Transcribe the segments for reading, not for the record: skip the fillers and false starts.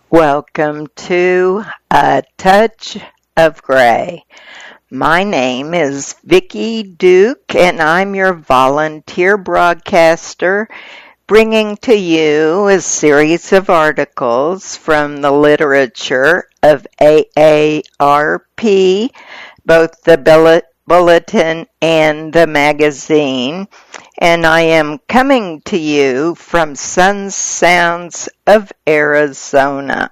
Welcome to A Touch of Gray. My name is Vicki Duke, and I'm your volunteer broadcaster, bringing to you a series of articles from the literature of AARP, both the bulletin and the magazine, and I am coming to you from Sun Sounds of Arizona.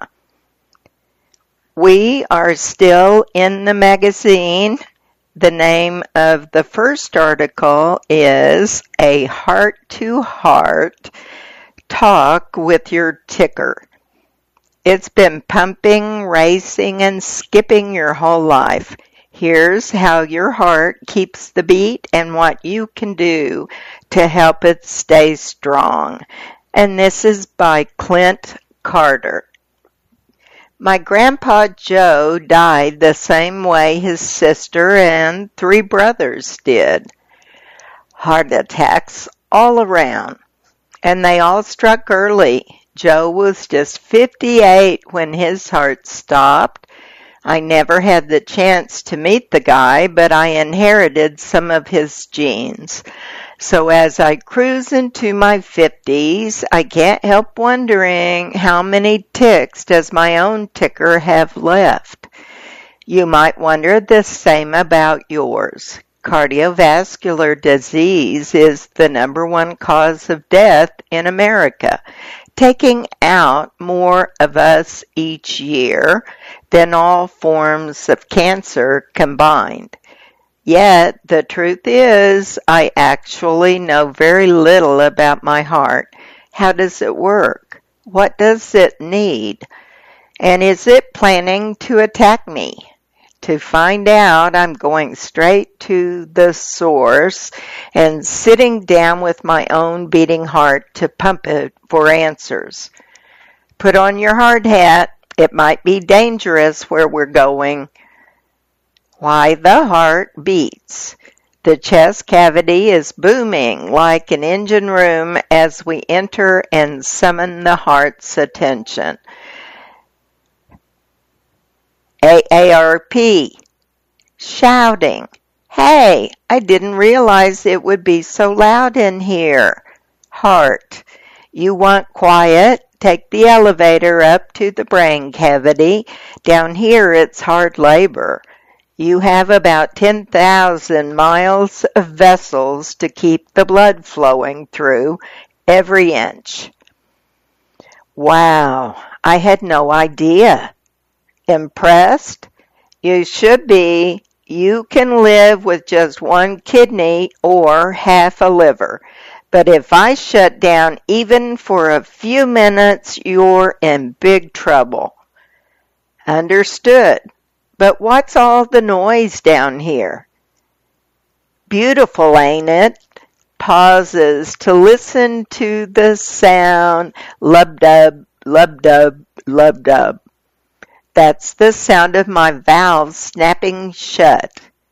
We are still in the magazine. The name of the first article is A Heart-to-Heart Talk with Your Ticker. It's been pumping, racing, and skipping your whole life. Here's how your heart keeps the beat and what you can do to help it stay strong. And this is by Clint Carter. My grandpa Joe died the same way his sister and 3 brothers did. Heart attacks all around, and they all struck early. Joe was just 58 when his heart stopped. I never had the chance to meet the guy, but I inherited some of his genes. So as I cruise into my 50s, I can't help wondering how many ticks does my own ticker have left. You might wonder the same about yours. Cardiovascular disease is the #1 cause of death in America, taking out more of us each year than all forms of cancer combined. Yet, the truth is, I actually know very little about my heart. How does it work? What does it need? And is it planning to attack me? To find out, I'm going straight to the source and sitting down with my own beating heart to pump it for answers. Put on your hard hat. It might be dangerous where we're going. Why the heart beats. The chest cavity is booming like an engine room as we enter and summon the heart's attention. AARP, shouting, "Hey, I didn't realize it would be so loud in here." Heart, you want quiet? Take the elevator up to the brain cavity. Down here it's hard labor. You have about 10,000 miles of vessels to keep the blood flowing through every inch. Wow, I had no idea. Impressed? You should be. You can live with just 1 kidney or half a liver. But if I shut down even for a few minutes, you're in big trouble. Understood. But what's all the noise down here? Beautiful, ain't it? Pauses to listen to the sound. Lub-dub, lub-dub, lub-dub. That's the sound of my valves snapping shut.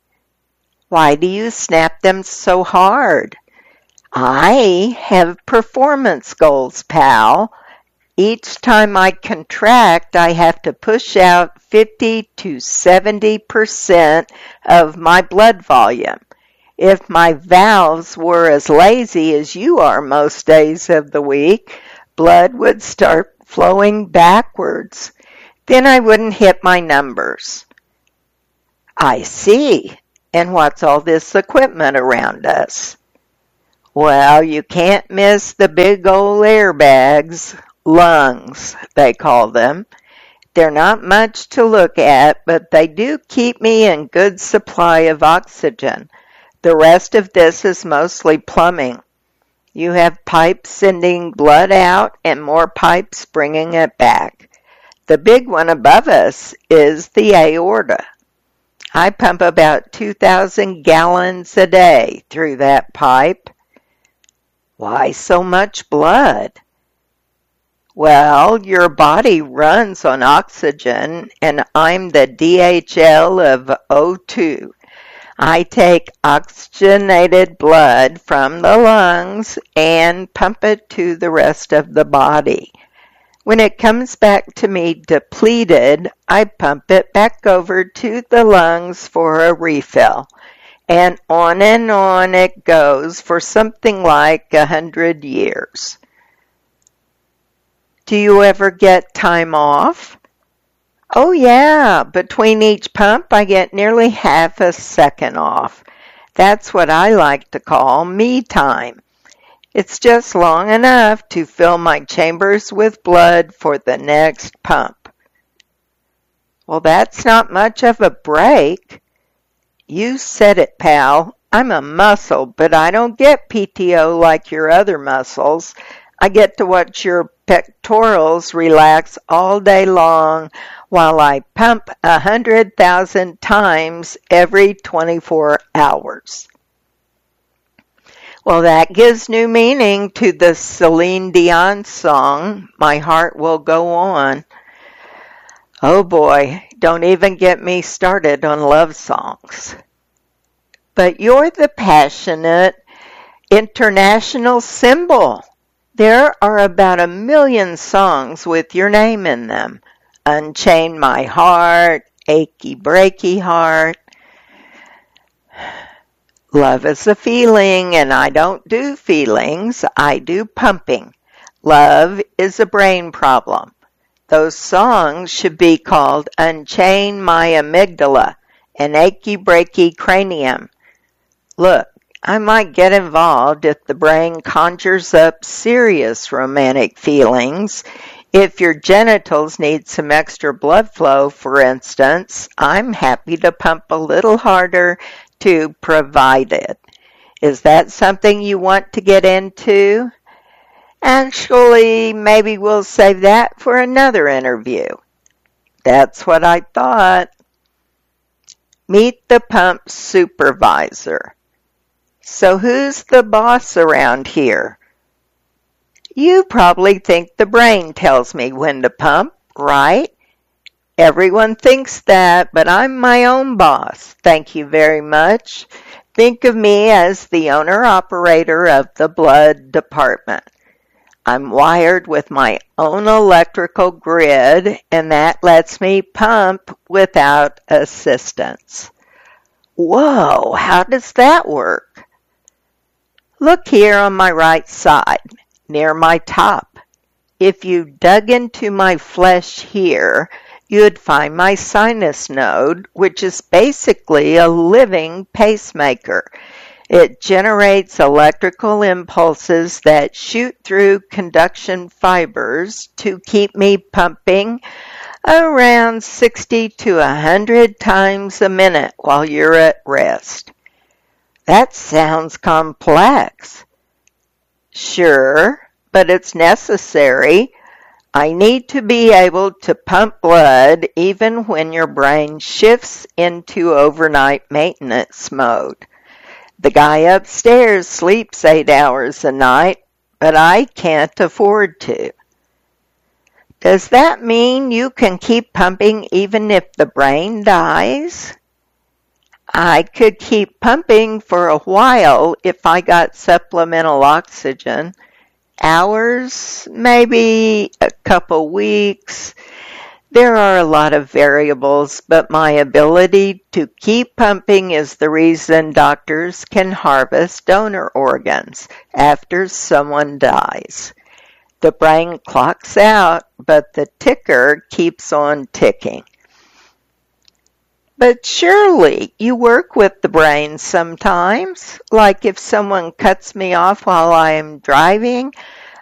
Why do you snap them so hard? I have performance goals, pal. Each time I contract, I have to push out 50 to 70% of my blood volume. If my valves were as lazy as you are most days of the week, blood would start flowing backwards. Then I wouldn't hit my numbers. I see. And what's all this equipment around us? Well, you can't miss the big old airbags, lungs, they call them. They're not much to look at, but they do keep me in good supply of oxygen. The rest of this is mostly plumbing. You have pipes sending blood out and more pipes bringing it back. The big one above us is the aorta. I pump about 2,000 gallons a day through that pipe. Why so much blood? Well, your body runs on oxygen, and I'm the DHL of O2. I take oxygenated blood from the lungs and pump it to the rest of the body. When it comes back to me depleted, I pump it back over to the lungs for a refill. And on it goes for something like 100 years. Do you ever get time off? Oh yeah, between each pump I get nearly half a second off. That's what I like to call me time. It's just long enough to fill my chambers with blood for the next pump. Well, that's not much of a break. You said it, pal. I'm a muscle, but I don't get PTO like your other muscles. I get to watch your pectorals relax all day long while I pump 100,000 times every 24 hours. Well, that gives new meaning to the Celine Dion song, My Heart Will Go On. Oh boy, don't even get me started on love songs. But you're the passionate international symbol. There are about 1 million songs with your name in them. Unchain My Heart, Achy Breaky Heart. Love is a feeling, and I don't do feelings, I do pumping. Love is a brain problem. Those songs should be called Unchain My Amygdala and Achy Breaky Cranium. Look, I might get involved if the brain conjures up serious romantic feelings. If your genitals need some extra blood flow, for instance, I'm happy to pump a little harder to provide it. Is that something you want to get into? Actually, maybe we'll save that for another interview. That's what I thought. Meet the pump supervisor. So who's the boss around here? You probably think the brain tells me when to pump, right? Everyone thinks that, but I'm my own boss. Thank you very much. Think of me as the owner-operator of the blood department. I'm wired with my own electrical grid, and that lets me pump without assistance. Whoa, how does that work? Look here on my right side, near my top. If you dug into my flesh here, you'd find my sinus node, which is basically a living pacemaker. It generates electrical impulses that shoot through conduction fibers to keep me pumping around 60 to 100 times a minute while you're at rest. That sounds complex. Sure, but it's necessary. I need to be able to pump blood even when your brain shifts into overnight maintenance mode. The guy upstairs sleeps 8 hours a night, but I can't afford to. Does that mean you can keep pumping even if the brain dies? I could keep pumping for a while if I got supplemental oxygen. Hours, maybe a couple weeks. There are a lot of variables, but my ability to keep pumping is the reason doctors can harvest donor organs after someone dies. The brain clocks out, but the ticker keeps on ticking. But surely you work with the brain sometimes, like if someone cuts me off while I'm driving,